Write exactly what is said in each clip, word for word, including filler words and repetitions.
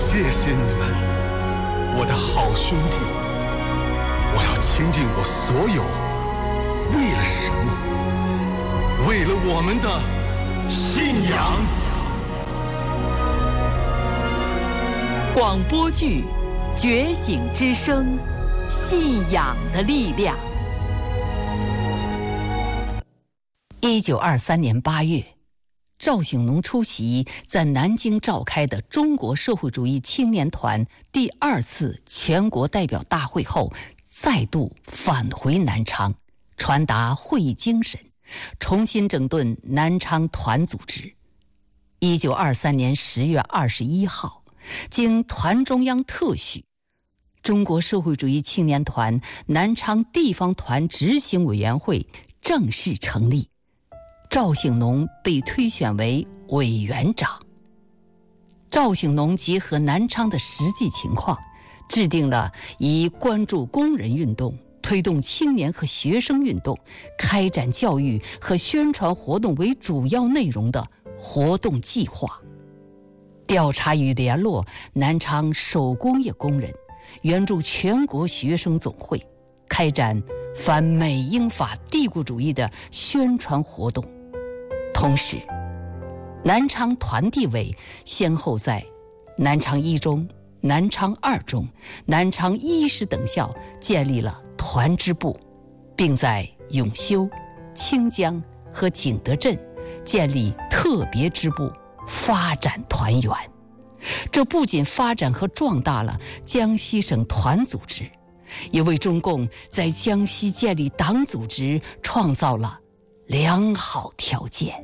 谢谢你们，我的好兄弟。我要倾尽我所有，为了什么？为了我们的信仰。 广播剧《觉醒之声》，信仰的力量。一九二三年八月，赵醒农出席在南京召开的中国社会主义青年团第二次全国代表大会后，再度返回南昌，传达会议精神，重新整顿南昌团组织。一九二三年十月二十一号，经团中央特许，中国社会主义青年团南昌地方团执行委员会正式成立，赵醒农被推选为委员长。赵醒农结合南昌的实际情况，制定了以关注工人运动、推动青年和学生运动、开展教育和宣传活动为主要内容的活动计划，调查与联络南昌手工业工人，援助全国学生总会，开展反美英法帝国主义的宣传活动。同时，南昌团地委先后在南昌一中、南昌二中、南昌一师等校建立了团支部，并在永修、清江和景德镇建立特别支部，发展团员。这不仅发展和壮大了江西省团组织，也为中共在江西建立党组织创造了良好条件。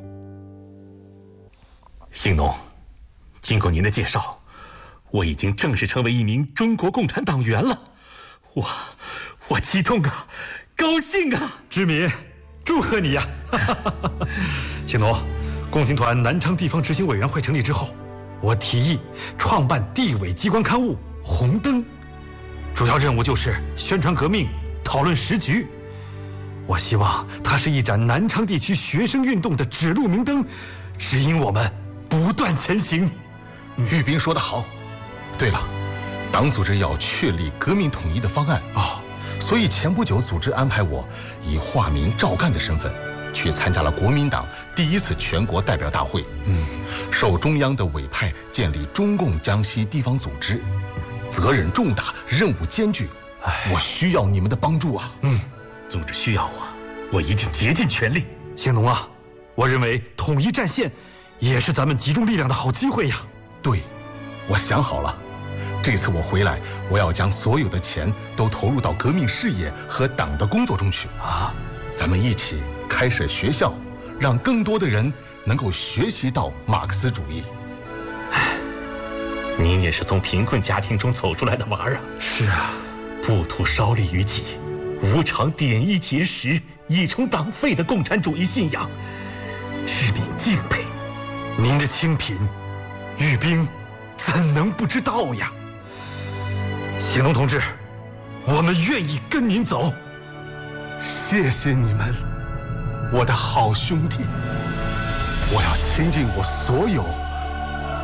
醒农，经过您的介绍，我已经正式成为一名中国共产党员了。我我激动啊，高兴啊！ 知民，祝贺你呀！醒农，共青团南昌地方执行委员会成立之后，我提议创办地委机关刊物《红灯》，主要任务就是宣传革命，讨论时局。我希望它是一盏南昌地区学生运动的指路明灯，指引我们不断前行。 玉斌说得好。对了，党组织要确立革命统一的方案啊、哦，所以前不久组织安排我以化名赵干的身份去参加了国民党第一次全国代表大会。嗯，受中央的委派建立中共江西地方组织，责任重大，任务艰巨，我需要你们的帮助啊！ 嗯，组织需要我，我一定竭尽全力。 醒农啊，我认为统一战线也是咱们集中力量的好机会呀。 对，我想好了，这次我回来，我要将所有的钱都投入到革命事业和党的工作中去啊！咱们一起开设学校，让更多的人能够学习到马克思主义。 您也是从贫困家庭中走出来的娃儿啊！ 是啊， 不图稍利于己，无偿点一节食，以充党费的共产主义信仰，知民敬佩。 您的清贫，玉斌怎能不知道呀？醒农同志，我们愿意跟您走。 谢谢你们，我的好兄弟。我要倾尽我所有